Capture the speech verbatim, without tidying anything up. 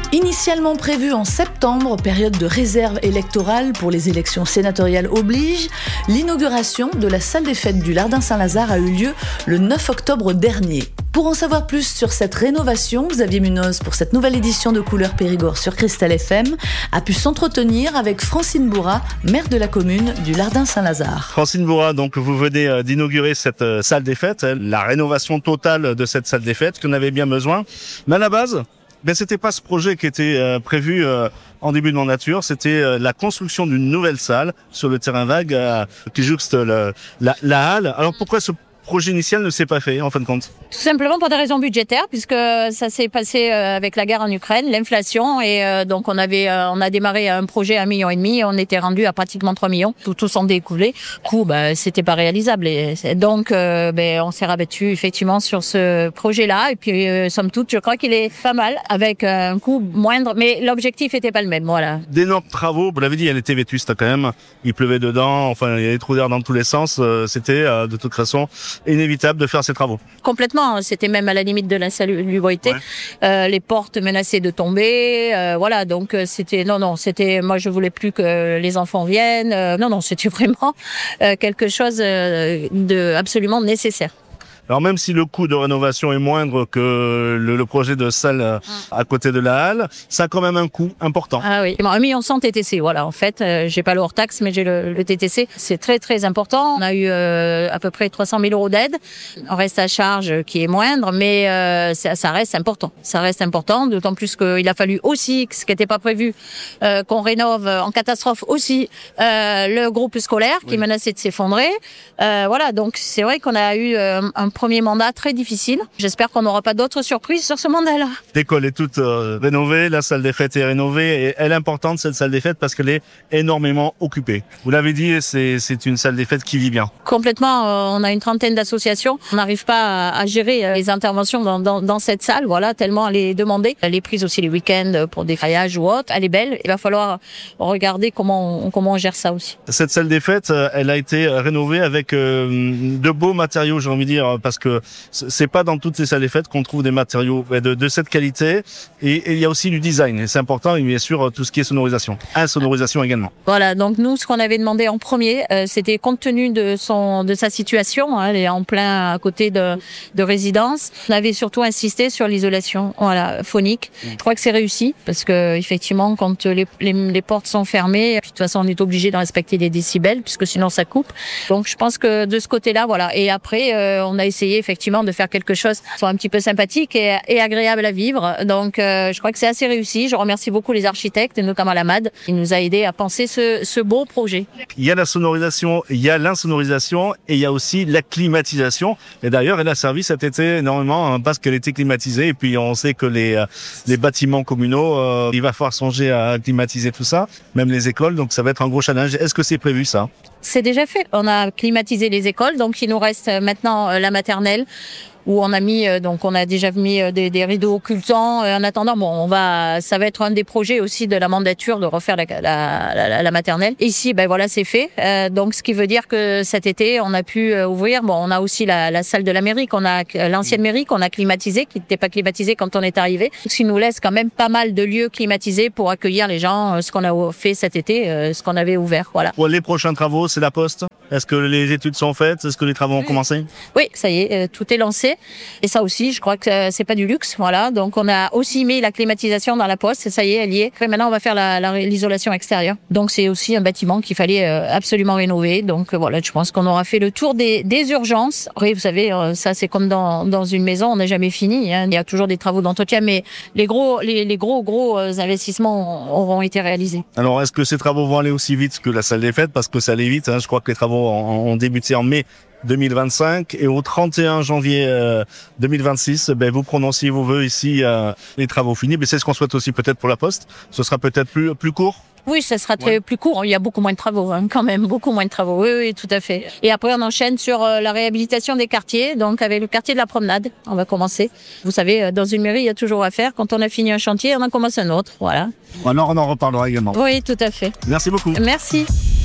Initialement prévue en septembre, période de réserve électorale pour les élections sénatoriales oblige, l'inauguration de la salle des fêtes du Lardin Saint-Lazare a eu lieu le neuf octobre dernier. Pour en savoir plus sur cette rénovation, Xavier Munoz, pour cette nouvelle édition de Couleurs Périgord sur Cristal F M, a pu s'entretenir avec Francine Bourrat, maire de la commune du Lardin Saint-Lazare. Francine Bourrat, donc vous venez d'inaugurer cette salle des fêtes, la rénovation totale de cette salle des fêtes qu'on avait bien besoin. Mais à la base, ben c'était pas ce projet qui était euh, prévu euh, en début de mandature, c'était euh, la construction d'une nouvelle salle sur le terrain vague euh, qui jouxte le, la, la halle. Alors pourquoi ce projet initial ne s'est pas fait en fin de compte? Tout simplement pour des raisons budgétaires, puisque ça s'est passé avec la guerre en Ukraine, l'inflation, et euh, donc on avait, euh, on a démarré un projet à un million et demi, et on était rendu à pratiquement trois millions, tout, tout s'en découlait. Du coup, bah, c'était pas réalisable, et donc euh, ben, on s'est rabattu effectivement sur ce projet-là, et puis euh, somme toute, je crois qu'il est pas mal, avec un coût moindre, mais l'objectif était pas le même, voilà. D'énormes travaux, vous l'avez dit, elle était vétuste quand même, il pleuvait dedans, enfin il y avait des trous d'air dans tous les sens, euh, c'était euh, de toute façon inévitable de faire ces travaux. Complètement, c'était même à la limite de l'insalubrité. Ouais. Euh, les portes menaçaient de tomber, euh, voilà, donc c'était, non, non, c'était, moi je voulais plus que les enfants viennent, euh, non, non, c'était vraiment euh, quelque chose euh, de absolument nécessaire. Alors même si le coût de rénovation est moindre que le, le projet de salle à côté de la halle, ça a quand même un coût important. Ah oui, un million cent T T C, voilà. En fait, euh, j'ai pas le hors-taxe, mais j'ai le, le T T C. C'est très très important. On a eu euh, à peu près trois cent mille euros d'aide. On reste à charge qui est moindre, mais euh, ça, ça reste important. Ça reste important, d'autant plus qu'il a fallu aussi, ce qui n'était pas prévu, euh, qu'on rénove en catastrophe aussi euh, le groupe scolaire qui oui. menaçait de s'effondrer. Euh, voilà, donc c'est vrai qu'on a eu euh, un premier mandat très difficile. J'espère qu'on n'aura pas d'autres surprises sur ce mandat-là. L'école est toute euh, rénovée, la salle des fêtes est rénovée et elle est importante cette salle des fêtes parce qu'elle est énormément occupée. Vous l'avez dit, c'est, c'est une salle des fêtes qui vit bien. Complètement, euh, on a une trentaine d'associations. On n'arrive pas à, à gérer euh, les interventions dans, dans, dans cette salle, voilà, tellement elle est demandée. Elle est prise aussi les week-ends pour des faillages ou autres. Elle est belle. Il va falloir regarder comment on, comment on gère ça aussi. Cette salle des fêtes, elle a été rénovée avec euh, de beaux matériaux, j'ai envie de dire, parce que c'est pas dans toutes les salles des fêtes qu'on trouve des matériaux de, de cette qualité. Et, et il y a aussi du design. Et c'est important, et bien sûr, tout ce qui est sonorisation. Insonorisation également. Voilà, donc nous, ce qu'on avait demandé en premier, euh, c'était compte tenu de son, de sa situation, hein, elle est en plein à côté de, de résidence. On avait surtout insisté sur l'isolation, voilà, phonique. Mmh. Je crois que c'est réussi, parce que effectivement, quand les, les, les portes sont fermées, de toute façon, on est obligé de respecter les décibels, puisque sinon ça coupe. Donc, je pense que de ce côté-là, voilà. Et après, euh, on a essayé effectivement de faire quelque chose qui soit un petit peu sympathique et, et agréable à vivre. Donc euh, je crois que c'est assez réussi. Je remercie beaucoup les architectes, notamment la M A D, qui nous a aidé à penser ce, ce beau projet. Il y a la sonorisation, il y a l'insonorisation et il y a aussi la climatisation. Et d'ailleurs, elle a servi cet été énormément hein, parce qu'elle était climatisée. Et puis on sait que les, les bâtiments communaux, euh, il va falloir songer à climatiser tout ça, même les écoles. Donc ça va être un gros challenge. Est-ce que c'est prévu ça ? C'est déjà fait. On a climatisé les écoles, donc il nous reste maintenant la maternelle où on a mis, donc on a déjà mis des, des rideaux occultants. En attendant, bon, on va, ça va être un des projets aussi de la mandature de refaire la, la, la, la maternelle. Ici, ben voilà, c'est fait. Euh, donc, ce qui veut dire que cet été, on a pu ouvrir. Bon, on a aussi la, la salle de la mairie, qu'on a, l'ancienne mairie qu'on a climatisée, qui n'était pas climatisée quand on est arrivé. Ce qui nous laisse quand même pas mal de lieux climatisés pour accueillir les gens. Ce qu'on a fait cet été, ce qu'on avait ouvert, voilà. Pour les prochains travaux, c'est la Poste. Est-ce que les études sont faites? Est-ce que les travaux ont commencé? Oui, ça y est, tout est lancé. Et ça aussi, je crois que c'est pas du luxe, voilà. Donc on a aussi mis la climatisation dans la Poste, et ça y est, elle y est. Après, maintenant, on va faire la, la, l'isolation extérieure. Donc c'est aussi un bâtiment qu'il fallait absolument rénover. Donc voilà, je pense qu'on aura fait le tour des, des urgences. Après, vous savez, ça c'est comme dans, dans une maison, on n'a jamais fini. Hein. Il y a toujours des travaux d'entretien, mais les gros, les, les gros, gros investissements auront été réalisés. Alors, est-ce que ces travaux vont aller aussi vite que la salle des fêtes? Parce que ça allait vite. Hein. Je crois que les travaux ont débuté en mai deux mille vingt-cinq et au trente et un janvier euh, deux mille vingt-six, ben, vous prononciez vos vœux ici, euh, les travaux finis. Mais c'est ce qu'on souhaite aussi peut-être pour la Poste. Ce sera peut-être plus, plus court. Oui, ça sera très ouais. plus court. Il y a beaucoup moins de travaux, hein, quand même, beaucoup moins de travaux. Oui, oui, tout à fait. Et après, on enchaîne sur euh, la réhabilitation des quartiers. Donc, avec le quartier de la Promenade, on va commencer. Vous savez, dans une mairie, il y a toujours à faire. Quand on a fini un chantier, on en commence un autre. Voilà. Alors, on en reparlera également. Oui, tout à fait. Merci beaucoup. Merci.